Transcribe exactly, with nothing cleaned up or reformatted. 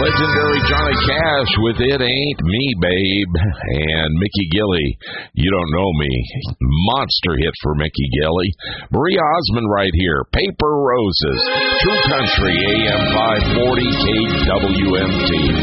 Legendary Johnny Cash with It Ain't Me, Babe. And Mickey Gilley, You Don't Know Me. Monster hit for Mickey Gilley. Maria Osmond right here. Paper Roses. True Country, A M five forty, K W M T.